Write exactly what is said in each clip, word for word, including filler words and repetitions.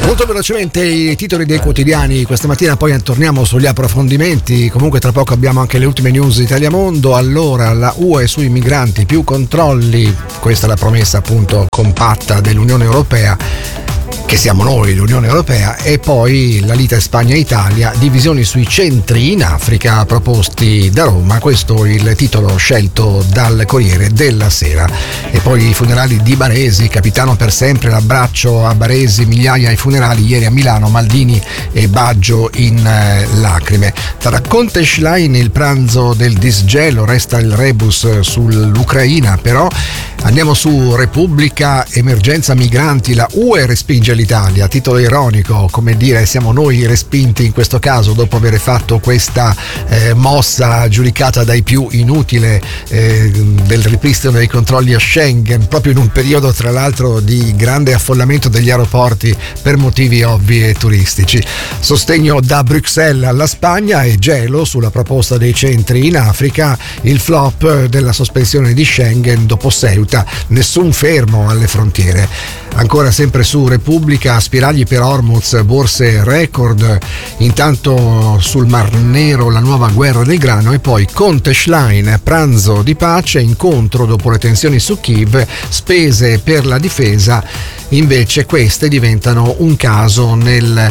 Molto velocemente i titoli dei quotidiani questa mattina, poi torniamo sugli approfondimenti. Comunque tra poco abbiamo anche le ultime news Italia Mondo. Allora, la U E sui migranti, più controlli, questa è la promessa appunto compatta dell'Unione Europea, che siamo noi, l'Unione Europea. E poi la lite Spagna-Italia, divisioni sui centri in Africa proposti da Roma, questo è il titolo scelto dal Corriere della Sera. E poi i funerali di Baresi, capitano per sempre, l'abbraccio a Baresi, migliaia ai funerali ieri a Milano, Maldini e Baggio in eh, lacrime. Tra Conte e Schlein il pranzo del disgelo, resta il rebus sull'Ucraina, però andiamo su Repubblica, emergenza migranti, la U E respinge l'Italia, titolo ironico, come dire siamo noi respinti in questo caso dopo aver fatto questa eh, mossa giudicata dai più inutile eh, del ripristino dei controlli a Schengen, proprio in un periodo tra l'altro di grande affollamento degli aeroporti per motivi ovvi e turistici. Sostegno da Bruxelles alla Spagna e gelo sulla proposta dei centri in Africa, il flop della sospensione di Schengen dopo Ceuta, nessun fermo alle frontiere. Ancora sempre su Repubblica, spiragli per Hormuz, borse record, intanto sul Mar Nero la nuova guerra del grano. E poi Conte Schlein, pranzo di pace, incontro dopo le tensioni su Kiev, spese per la difesa, invece queste diventano un caso nel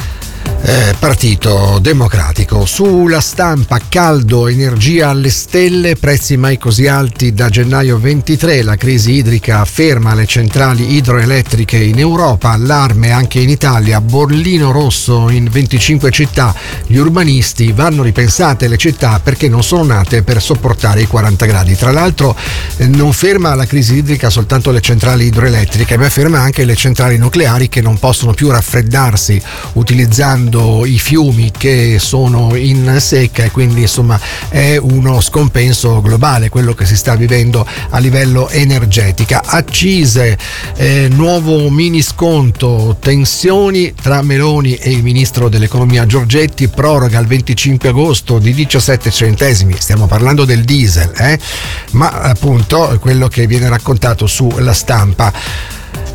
Eh, Partito Democratico. Sulla Stampa, caldo, energia alle stelle, prezzi mai così alti da gennaio ventitré, la crisi idrica ferma le centrali idroelettriche in Europa, allarme anche in Italia, bollino rosso in venticinque città, gli urbanisti, vanno ripensate le città perché non sono nate per sopportare i quaranta gradi. Tra l'altro eh, non ferma la crisi idrica soltanto le centrali idroelettriche, ma ferma anche le centrali nucleari che non possono più raffreddarsi utilizzando i fiumi che sono in secca, e quindi insomma è uno scompenso globale quello che si sta vivendo a livello energetica. Accise, eh, nuovo mini sconto, tensioni tra Meloni e il ministro dell'economia Giorgetti, proroga al venticinque agosto di diciassette centesimi, stiamo parlando del diesel, eh? ma appunto quello che viene raccontato sulla Stampa.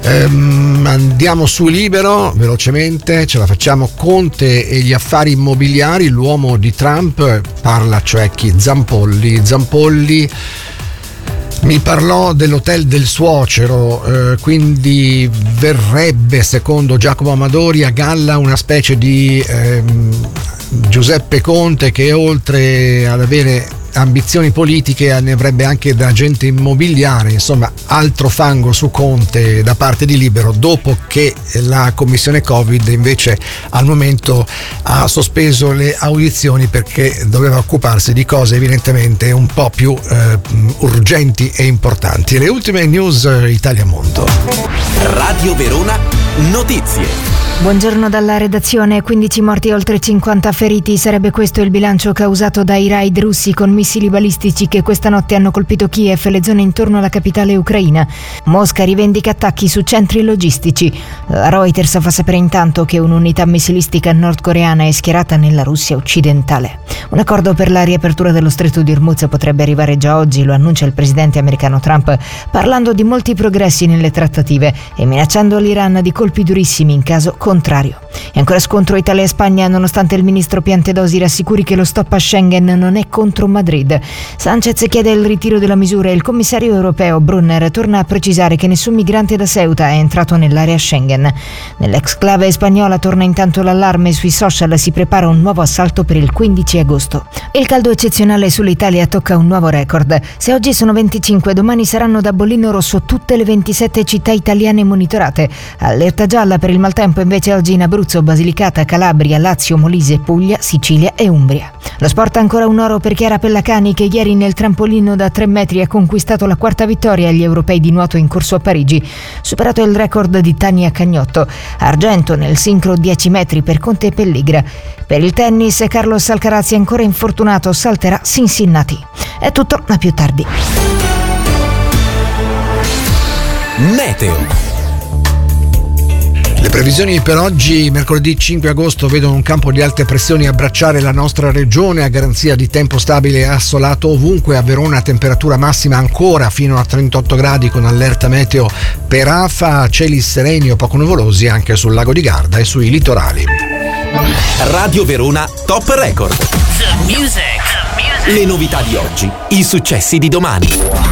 Um, andiamo su Libero velocemente, ce la facciamo. Conte e gli affari immobiliari, l'uomo di Trump, parla cioè chi? Zampolli. Zampolli mi parlò dell'hotel del suocero, eh, quindi verrebbe, secondo Giacomo Amadori, a galla una specie di ehm, Giuseppe Conte che oltre ad avere ambizioni politiche ne avrebbe anche da agente immobiliare. Insomma, altro fango su Conte da parte di Libero, dopo che la commissione Covid invece al momento ha sospeso le audizioni perché doveva occuparsi di cose evidentemente un po' più eh, urgenti e importanti. Le ultime news Italia Mondo. Radio Verona Notizie. Buongiorno dalla redazione. quindici morti e oltre cinquanta feriti, sarebbe questo il bilancio causato dai raid russi con missili balistici che questa notte hanno colpito Kiev e le zone intorno alla capitale ucraina. Mosca rivendica attacchi su centri logistici. Reuters fa sapere intanto che un'unità missilistica nordcoreana è schierata nella Russia occidentale. Un accordo per la riapertura dello stretto di Hormuz potrebbe arrivare già oggi, lo annuncia il presidente americano Trump, parlando di molti progressi nelle trattative e minacciando l'Iran di colpi durissimi in caso contrario. E ancora scontro Italia e Spagna, nonostante il ministro Piantedosi rassicuri che lo stop a Schengen non è contro Madrid. Sanchez chiede il ritiro della misura e il commissario europeo Brunner torna a precisare che nessun migrante da Ceuta è entrato nell'area Schengen. Nell'exclave spagnola torna intanto l'allarme, sui social si prepara un nuovo assalto per il quindici agosto. Il caldo eccezionale sull'Italia tocca un nuovo record. Se oggi sono venticinque, domani saranno da bollino rosso tutte le ventisette città italiane monitorate. Allerta gialla per il maltempo invece oggi in Abruzzo, Basilicata, Calabria, Lazio, Molise, Puglia, Sicilia e Umbria. Lo sport ancora un oro per Chiara Pellacani, che ieri nel trampolino da tre metri ha conquistato la quarta vittoria agli europei di nuoto in corso a Parigi, superato il record di Tania Cagnotto. Argento nel sincro dieci metri per Conte e Pelligra. Per il tennis, Carlos Alcaraz è ancora infortunato, salterà Cincinnati. È tutto, a più tardi. Meteo. Le previsioni per oggi, mercoledì cinque agosto, vedono un campo di alte pressioni abbracciare la nostra regione a garanzia di tempo stabile e assolato ovunque. A Verona temperatura massima ancora fino a trentotto gradi con allerta meteo per afa, cieli sereni o poco nuvolosi anche sul lago di Garda e sui litorali. Radio Verona Top Record. The music. The music. Le novità di oggi, i successi di domani.